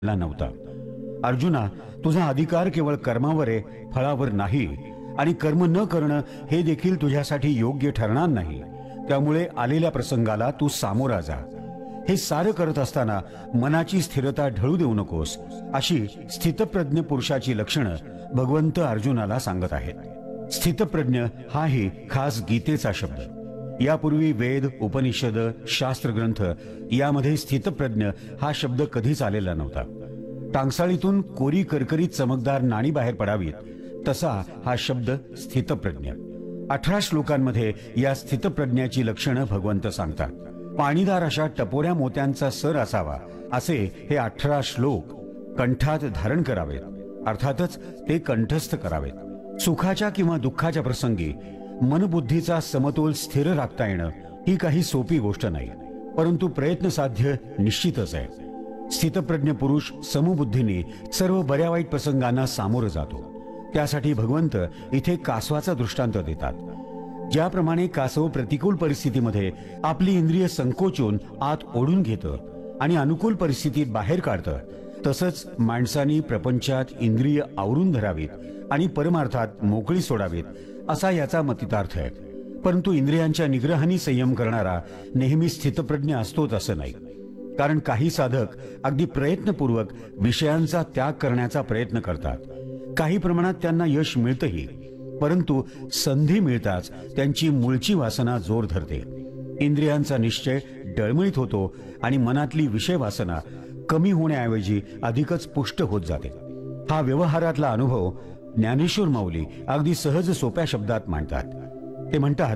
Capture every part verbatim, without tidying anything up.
ला नव्हता. अर्जुना, तुझा अधिकार केवळ कर्मावर आहे, फळावर नाही. आणि कर्म न करणं हे देखील तुझ्यासाठी योग्य ठरणार नाही. त्यामुळे आलेल्या प्रसंगाला तू सामोरा जा. हे सारं करत असताना मनाची स्थिरता ढळू देऊ नकोस, अशी स्थितप्रज्ञ पुरुषाची लक्षणं भगवंत अर्जुनाला सांगत आहेत. स्थितप्रज्ञ हाही खास गीतेचा शब्द. यापूर्वी वेद, उपनिषद, शास्त्रग्रंथ यामध्ये स्थितप्रज्ञ हा शब्द कधीच आलेला नव्हता. टांगसाळीतून कोरी करकरीत चमकदार नाणी बाहेर पडावीत तसा हा शब्द स्थितप्रज्ञ. अठरा श्लोकांमध्ये या स्थितप्रज्ञाची लक्षणं भगवंत सांगतात. पाणीदार अशा टपोऱ्या मोत्यांचा सर असावा असे हे अठरा श्लोक कंठात धारण करावेत, अर्थातच ते कंठस्थ करावेत. सुखाच्या किंवा दुःखाच्या प्रसंगी मनबुद्धीचा समतोल स्थिर राखता येणं ही काही सोपी गोष्ट नाही, परंतु प्रयत्न साध्य निश्चितच आहे. स्थितप्रज्ञ पुरुष समबुद्धीने सर्व बऱ्या वाईट प्रसंगांना सामोरं जातो. त्यासाठी भगवंत इथे कासवाचा दृष्टांत देतात. ज्याप्रमाणे कासव प्रतिकूल परिस्थितीमध्ये आपली इंद्रिय संकोचून आत ओढून घेतं आणि अनुकूल परिस्थितीत बाहेर काढतं, तसंच माणसांनी प्रपंचात इंद्रिय आवरून धरावीत आणि परमार्थात मोकळी सोडावीत असा याचा मतितार्थ आहे. परंतु इंद्रियांच्या निग्रहाने संयम करणारा नेहमी स्थितप्रज्ञ असतोच असं नाही. कारण काही साधक अगदी प्रयत्नपूर्वक विषयांचा त्याग करण्याचा प्रयत्न करतात. काही प्रमाणात त्यांना यश मिळतंही, परंतु संधी मिळताच त्यांची मूळची वासना जोर धरते. इंद्रियांचा निश्चय डळमळीत होतो आणि मनातली विषय वासना कमी होण्याऐवजी अधिकच पुष्ट होत जाते. हा व्यवहारातला अनुभव ज्ञानेश्वर माऊली अगदी सहज सोप्या शब्दात मांडतात. ते म्हणतात,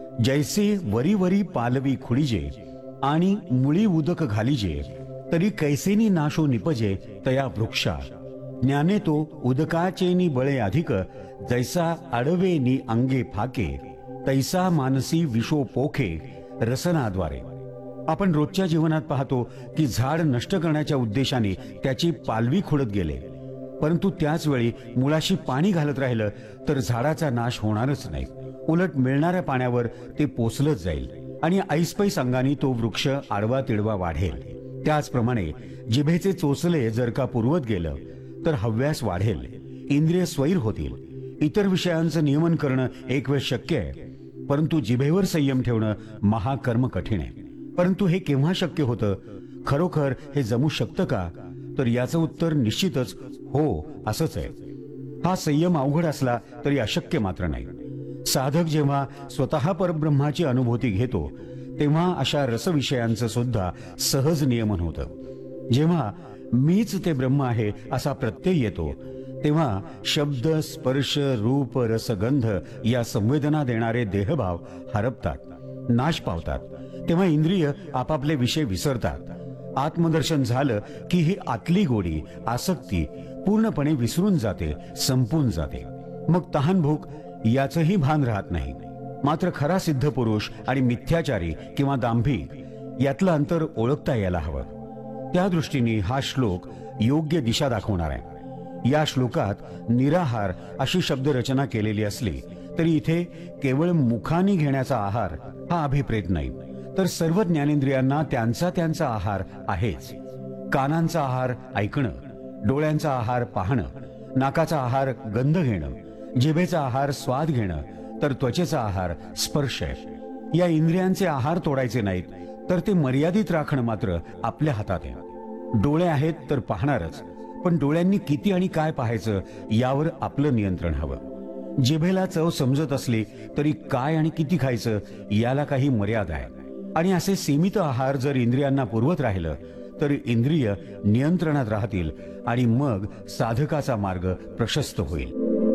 जैसे वरी वरी पालवी खुळीजे आणि मुळी उदक घालीजे, तरी कैसेनी नाशो निपजे तया वृक्षा. ज्ञाने तो उदकाचेनी बळे अधिक, जैसा अडवे नी अंगे फाके, तैसा मानसी विषो पोखे रसनाद्वारे. आपण रोजच्या जीवनात पाहतो की झाड नष्ट करण्याच्या उद्देशाने त्याची पालवी खुडत गेले, परंतु त्याच वेळी मुळाशी पाणी घालत राहिलं तर झाडाचा नाश होणारच नाही. उलट मिळणाऱ्या पाण्यावर ते पोचलंच जाईल आणि ऐसपैस अंगाने तो वृक्ष आडवा तिडवा वाढेल. त्याचप्रमाणे जिभेचे चोचले जर का पुरवत गेलं तर हव्यास वाढेल, इंद्रिय स्वैर होतील. इतर विषयांचं नियमन करणं एक वेळ शक्य आहे, परंतु जिभेवर संयम ठेवणं महाकर्म कठीण आहे. परंतु हे केव्हा शक्य होतं? खरोखर हे जमू शकतं का? तर याचं उत्तर निश्चितच हो असंच आहे. हा संयम अवघड असला तरी अशक्य मात्र नाही. साधक जेव्हा स्वतः परब्रह्माची अनुभूती घेतो तेव्हा अशा रसविषयांचं सुद्धा सहज नियमन होतं. जेव्हा मीच ते ब्रह्म आहे असा प्रत्यय येतो तेव्हा शब्द, स्पर्श, रूप, रसगंध या संवेदना देणारे देहभाव हरपतात, नाश पावतात. तेव्हा इंद्रिय आपापले विषय विसरतात. आत्मदर्शन झालं की ही आतली गोडी, आसक्ती पूर्णपणे विसरून जाते, संपून जाते. मग तहानभूक याचंही भान राहत नाही. मात्र खरा सिद्ध पुरुष आणि मिथ्याचारी किंवा दांभिक यातलं अंतर ओळखता यायला हवं. त्या दृष्टीने हा श्लोक योग्य दिशा दाखवणार आहे. या श्लोकात निराहार अशी शब्दरचना केलेली असली तरी इथे केवळ मुखाने घेण्याचा आहार हा अभिप्रेत नाही, तर सर्व ज्ञानेंद्रियांना त्यांचा त्यांचा आहार आहेच. कानांचा आहार ऐकणं, डोळ्यांचा आहार पाहणं, नाकाचा आहार गंध घेणं, जिभेचा आहार स्वाद घेणं, तर त्वचेचा आहार स्पर्श आहे. या इंद्रियांचे आहार तोडायचे नाहीत, तर ते मर्यादित राखणं मात्र आपल्या हातात आहे. डोळे आहेत तर पाहणारच, पण डोळ्यांनी किती आणि काय पाहायचं यावर आपलं नियंत्रण हवं. जिभेला चव समजत असली तरी काय आणि किती खायचं याला काही मर्यादा आहे. आणि असे सीमित आहार जर इंद्रियांना पुरवत राहिलं तर इंद्रिय नियंत्रणात राहतील आणि मग साधकाचा मार्ग प्रशस्त होईल.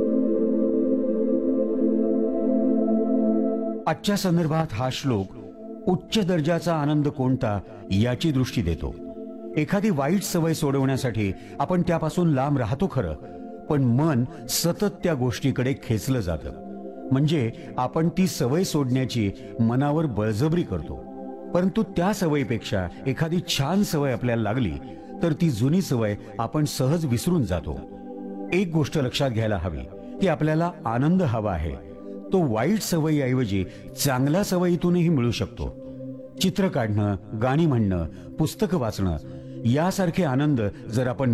आजच्या संदर्भात हा श्लोक उच्च दर्जाचा आनंद कोणता याची दृष्टी देतो. एखादी वाईट सवय सोडवण्यासाठी आपण त्यापासून लांब राहतो खरं, पण मन सतत त्या गोष्टीकडे खेचलं जातं. म्हणजे आपण ती सवय सोडण्याची मनावर बळजबरी करतो. परंतु त्या सवयीपेक्षा एखादी छान सवय आपल्याला लागली तर ती जुनी सवय आपण सहज विसरून जातो. एक गोष्ट लक्षात घ्यायला हवी की आपल्याला आनंद हवा आहे, तो वाईट सवयीऐवजी चांगल्या सवयीतूनही मिळू शकतो. चित्र काढणं, गाणी म्हणणं, पुस्तकं वाचणं यासारखे आनंद जर आपण